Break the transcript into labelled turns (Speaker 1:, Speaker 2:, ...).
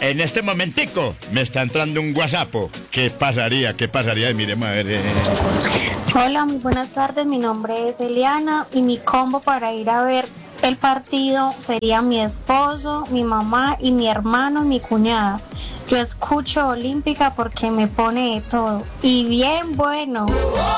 Speaker 1: En este momentico me está entrando un WhatsApp. ¿Qué pasaría? ¿Qué pasaría? Miremos a ver.
Speaker 2: Hola, muy buenas tardes. Mi nombre es Eliana y mi combo para ir a ver el partido sería mi esposo, mi mamá y mi hermano y mi cuñada. Yo escucho Olímpica porque me pone de todo. Y bien bueno.